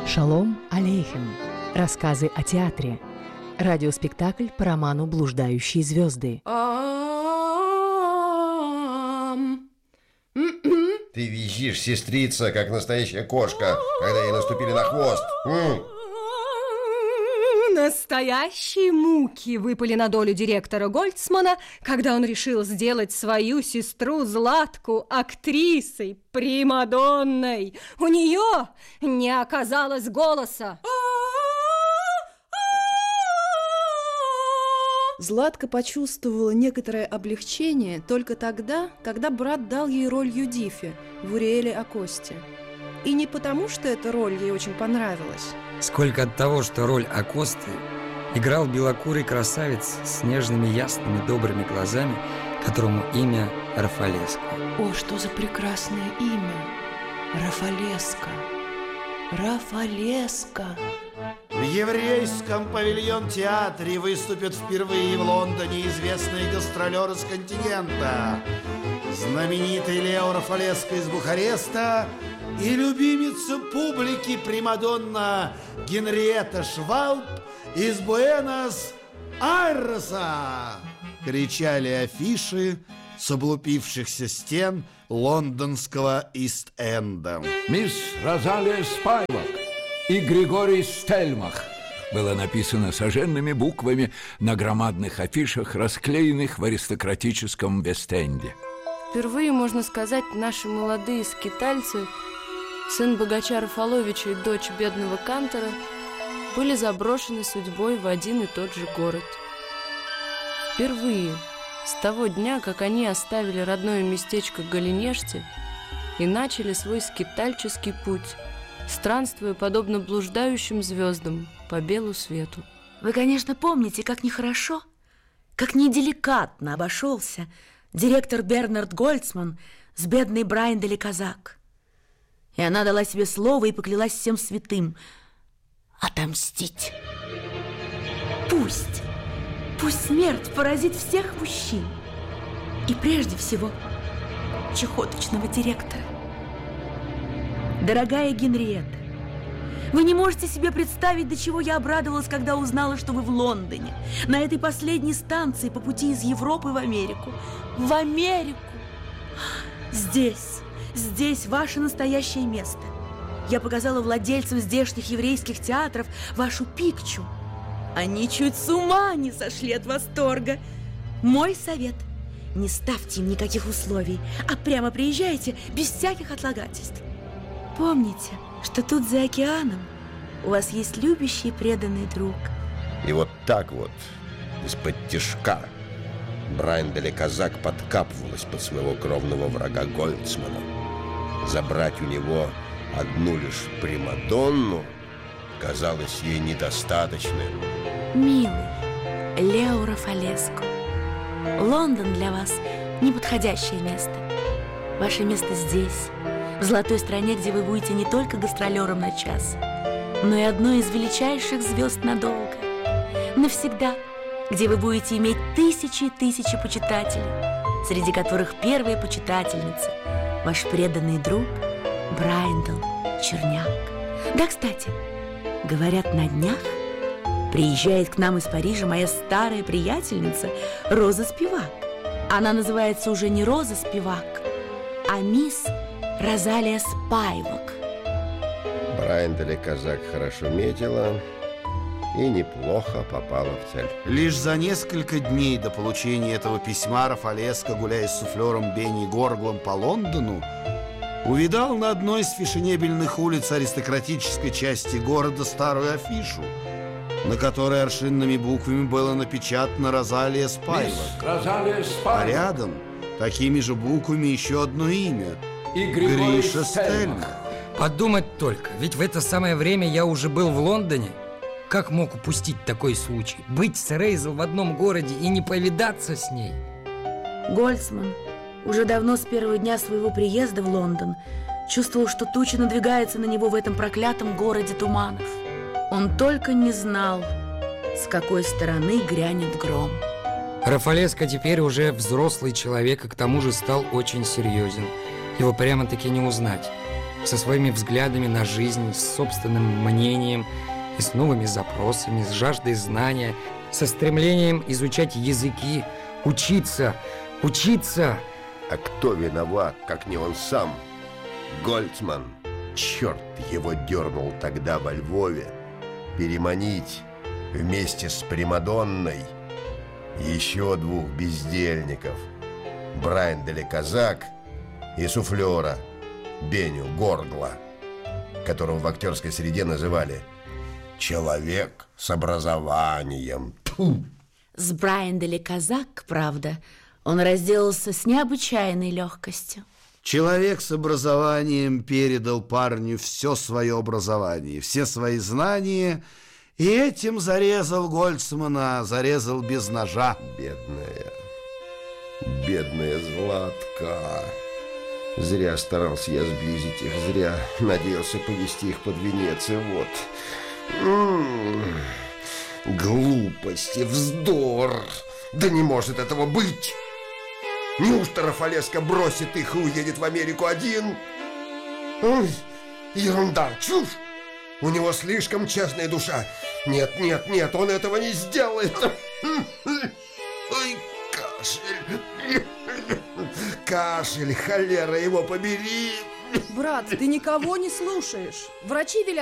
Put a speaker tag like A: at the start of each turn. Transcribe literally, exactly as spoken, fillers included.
A: Шалом алейхем. Рассказы о театре. Радиоспектакль по роману «Блуждающие звезды».
B: Ты визжишь, сестрица, как настоящая кошка, когда ей наступили на хвост. М.
C: Настоящие муки выпали на долю директора Гольцмана, когда он решил сделать свою сестру Златку актрисой, примадонной. У нее не оказалось голоса.
D: Златка почувствовала некоторое облегчение только тогда, когда брат дал ей роль Юдифи в «Уриэле о Косте». И не потому, что эта роль ей очень понравилась,
E: сколько от того, что роль Акосты играл белокурый красавец с нежными, ясными, добрыми глазами, которому имя Рафалеско.
D: О, что за прекрасное имя! Рафалеско! Рафалеско!
F: В еврейском павильон-театре выступят впервые в Лондоне известные гастролеры с континента. Знаменитый Лео Рафалеско из Бухареста и любимица публики примадонна Генриетта Швалб из Буэнос-Айреса, кричали афиши с облупившихся стен лондонского Ист-Энда.
G: «Мисс Розалия Спайвак и Григорий Стельмах» было написано сожженными буквами на громадных афишах, расклеенных в аристократическом Вест-Энде.
H: Впервые, можно сказать, наши молодые скитальцы, сын богача Рафаловича и дочь бедного кантора, были заброшены судьбой в один и тот же город. Впервые с того дня, как они оставили родное местечко Голенеште и начали свой скитальческий путь, странствуя подобно блуждающим звездам по белу свету.
I: Вы, конечно, помните, как нехорошо, как неделикатно обошелся директор Бернард Гольцман с бедной Брайан де Казак. И она дала себе слово и поклялась всем святым отомстить. Пусть, пусть смерть поразит всех мужчин. И прежде всего чехоточного директора. Дорогая Генриетта, вы не можете себе представить, до чего я обрадовалась, когда узнала, что вы в Лондоне, на этой последней станции по пути из Европы в Америку. В Америку! Здесь, здесь ваше настоящее место. Я показала владельцам здешних еврейских театров вашу пикчу. Они чуть с ума не сошли от восторга. Мой совет: не ставьте им никаких условий, а прямо приезжайте без всяких отлагательств. Помните, что тут за океаном у вас есть любящий и преданный друг.
B: И вот так вот, из-под тишка, Брайан де Казак подкапывалась под своего кровного врага Гольцмана. Забрать у него одну лишь примадонну казалось ей недостаточным.
I: Милый Лео Рафалеско, Лондон для вас неподходящее место. Ваше место здесь, в золотой стране, где вы будете не только гастролером на час, но и одной из величайших звезд надолго, навсегда, где вы будете иметь тысячи и тысячи почитателей, среди которых первая почитательница – ваш преданный друг Брайндл Черняк. Да, кстати, говорят, на днях приезжает к нам из Парижа моя старая приятельница Роза Спивак. Она называется уже не Роза Спивак, а мисс Розалия Спайвак.
B: Брайан де Казак хорошо метила и неплохо попала в цель.
F: Лишь за несколько дней до получения этого письма Рафалеско, гуляя с суфлером Бенни Горглом по Лондону, увидал на одной из фешенебельных улиц аристократической части города старую афишу, на которой аршинными буквами было напечатано «Розалия Спайвак».
G: Розалия Спайвак.
F: А рядом такими же буквами еще одно имя –
G: И Григорий
F: Гриша Стельмах.
E: Подумать только, ведь в это самое время я уже был в Лондоне. Как мог упустить такой случай? Быть с Рейзел в одном городе и не повидаться с ней?
I: Гольцман уже давно с первого дня своего приезда в Лондон чувствовал, что туча надвигается на него в этом проклятом городе туманов. Он только не знал, с какой стороны грянет гром.
E: Рафалеско теперь уже взрослый человек, и к тому же стал очень серьезен. Его прямо-таки не узнать. со своими взглядами на жизнь, с собственным мнением и с новыми запросами, с жаждой знания, со стремлением изучать языки, учиться, учиться.
B: А кто виноват, как не он сам? Гольцман, черт его дернул тогда во Львове, переманить вместе с Примадонной еще двух бездельников, Брайнда ле Казак и суфлера Беню Горгла, которого в актерской среде называли «человек с образованием». Тьфу!
I: С Брайнда ле Казак, правда, он разделался с необычайной легкостью.
F: Человек с образованием передал парню все свое образование, все свои знания, и этим зарезал Гольцмана, зарезал без ножа.
B: Бедная, бедная Златка. Зря старался я сблизить их, зря надеялся повести их под венец, и вот... М-м-м, глупости, вздор! Да не может этого быть! Неужто Рафалеско бросит их и уедет в Америку один? Ой, ерунда, чушь! У него слишком честная душа. Нет, нет, нет, он этого не сделает. Ой, кашель. Кашель, холера его побери.
D: Брат, ты никого не слушаешь. Врачи велят